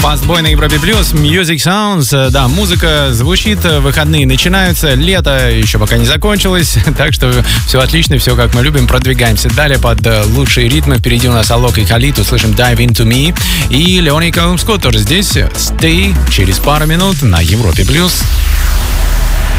Фастбой на Европе Плюс, Music Sounds. Да, музыка звучит, выходные начинаются, лето еще пока не закончилось, так что все отлично, все как мы любим, продвигаемся далее под лучшие ритмы. Впереди у нас Алок и Халид, услышим Dive Into Me, и Леони Колумбско тоже здесь. Stay через пару минут на Европе Плюс.